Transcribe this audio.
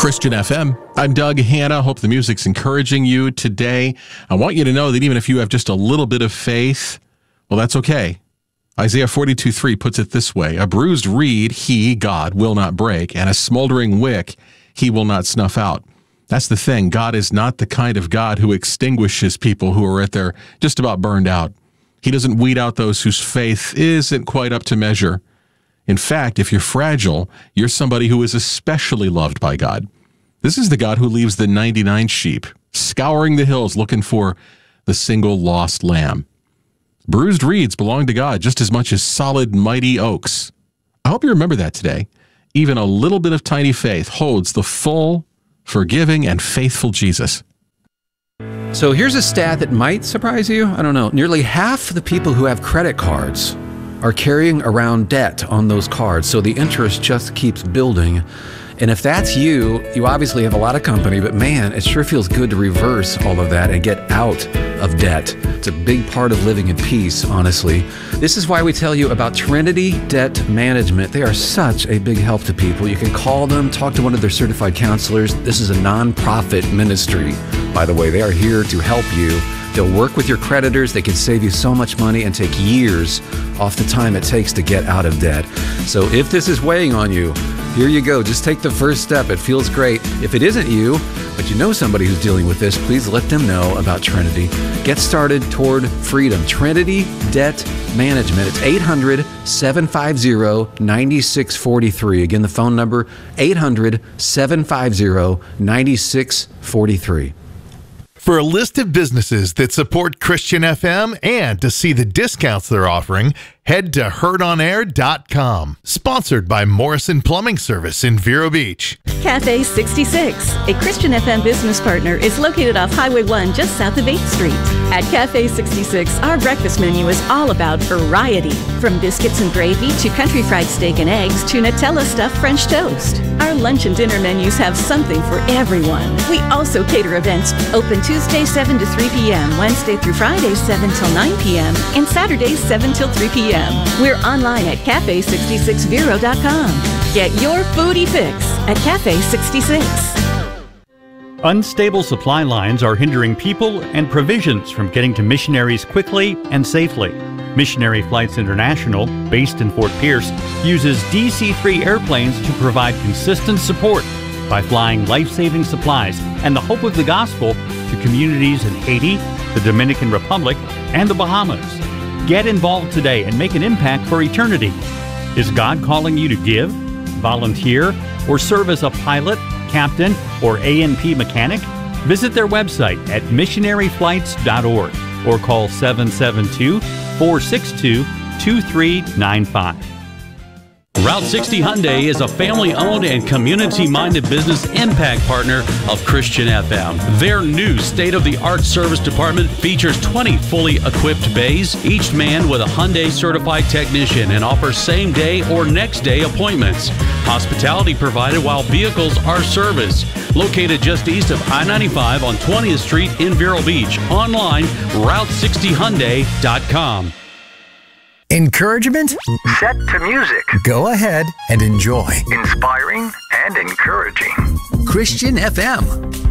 Christian FM. I'm Doug Hanna. Hope the music's encouraging you today. I want you to know that even if you have just a little bit of faith, well, that's okay. Isaiah 42:3 puts it this way: a bruised reed he, God, will not break, and a smoldering wick he will not snuff out. That's the thing. God is not the kind of God who extinguishes people who are at their just about burned out. He doesn't weed out those whose faith isn't quite up to measure. In fact, if you're fragile, you're somebody who is especially loved by God. This is the God who leaves the 99 sheep, scouring the hills looking for the single lost lamb. Bruised reeds belong to God just as much as solid, mighty oaks. I hope you remember that today. Even a little bit of tiny faith holds the full, forgiving, and faithful Jesus. So here's a stat that might surprise you. I don't know. Nearly half the people who have credit cards are carrying around debt on those cards, so the interest just keeps building. And if that's you, you obviously have a lot of company, but man, it sure feels good to reverse all of that and get out of debt. It's a big part of living in peace, honestly. This is why we tell you about Trinity Debt Management. They are such a big help to people. You can call them, talk to one of their certified counselors. This is a nonprofit ministry, by the way. They are here to help you. They'll work with your creditors. They can save you so much money and take years off the time it takes to get out of debt. So if this is weighing on you, here you go. Just take the first step. It feels great. If it isn't you, but you know somebody who's dealing with this, please let them know about Trinity. Get started toward freedom. Trinity Debt Management. It's 800-750-9643. Again, the phone number, 800-750-9643. For a list of businesses that support Christian FM and to see the discounts they're offering, head to heardonair.com. Sponsored by Morrison Plumbing Service in Vero Beach. Cafe 66, a Christian FM business partner, is located off Highway 1 just south of 8th Street. At Cafe 66, our breakfast menu is all about variety, from biscuits and gravy to country fried steak and eggs to Nutella stuffed French toast. Our lunch and dinner menus have something for everyone. We also cater events, open Tuesday 7 to 3 p.m., Wednesday through Friday 7 till 9 p.m., and Saturdays 7 till 3 p.m. We're online at cafe66vero.com. Get your foodie fix at Cafe 66. Unstable supply lines are hindering people and provisions from getting to missionaries quickly and safely. Missionary Flights International, based in Fort Pierce, uses DC-3 airplanes to provide consistent support by flying life-saving supplies and the hope of the gospel to communities in Haiti, the Dominican Republic, and the Bahamas. Get involved today and make an impact for eternity. Is God calling you to give, volunteer, or serve as a pilot, captain, or A&P mechanic? Visit their website at missionaryflights.org or call 772-462-2395. Route 60 Hyundai is a family-owned and community-minded business impact partner of Christian FM. Their new state-of-the-art service department features 20 fully equipped bays, each manned with a Hyundai certified technician, and offers same-day or next-day appointments. Hospitality provided while vehicles are serviced. Located just east of I-95 on 20th Street in Vero Beach. Online, Route60Hyundai.com. Encouragement? Set to music. Go ahead and enjoy. Inspiring and encouraging. Christian FM.